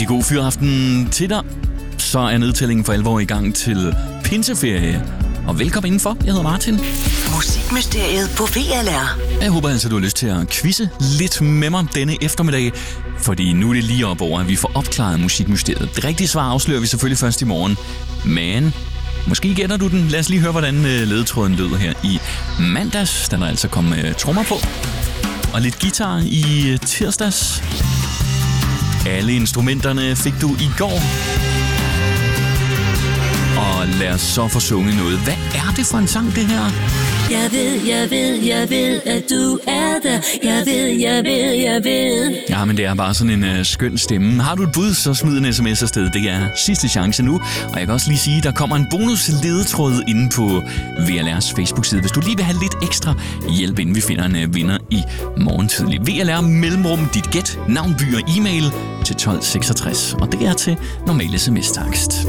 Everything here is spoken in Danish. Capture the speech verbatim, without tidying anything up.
Rigtig god fyraften til dig. Så er nedtællingen for alvor i gang til pinseferie. Og velkommen indenfor. Jeg hedder Martin. Musikmysteriet på V L R. Jeg håber altså, du har lyst til at quizze lidt med mig denne eftermiddag. Fordi nu er det lige op over, at vi får opklaret musikmysteriet. Det rigtige svar afslører vi selvfølgelig først i morgen. Men måske gætter du den. Lad os lige høre, hvordan ledetråden lød her i mandags. Der er altså kommet trommer på. Og lidt guitar i tirsdags. Alle instrumenterne fik du i går. Og lad os så få sunget noget. Hvad er det for en sang, det her? Jeg ved, jeg ved, jeg ved, at du er der. Jeg ved, jeg ved, jeg ved. Ja, men det er bare sådan en uh, skøn stemme. Har du et bud, så smid en sms afsted. Det er sidste chance nu. Og jeg kan også lige sige, at der kommer en bonus ledetråd inde på V L R's Facebook-side. Hvis du lige vil have lidt ekstra hjælp, inden vi finder en uh, vinder i morgen tidlig. V L R mellemrum dit gæt, navn, by og e-mail til tolv seksogtres. Og det er til normal sms-takst.